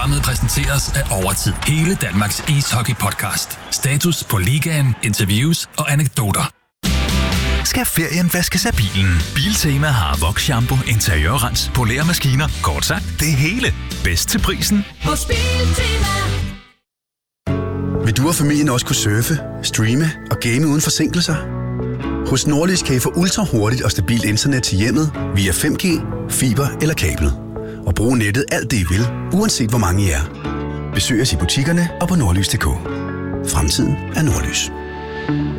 Programmet præsenteres af Overtid. Hele Danmarks ishockey-podcast. Status på ligaen, interviews og anekdoter. Skal ferien vaskes af bilen? Biltema har Vox-shampoo, interiørrens, poleremaskiner, kort sagt det hele. Bedst til prisen hos Biltema. Vil du og familien også kunne surfe, streame og game uden forsinkelser? Hos Nordlys kan I få ultra hurtigt og stabilt internet til hjemmet via 5G, fiber eller kabel. Og bruge nettet alt det I vil, uanset hvor mange I er. Besøg os i butikkerne og på nordlys.dk. Fremtiden er Nordlys.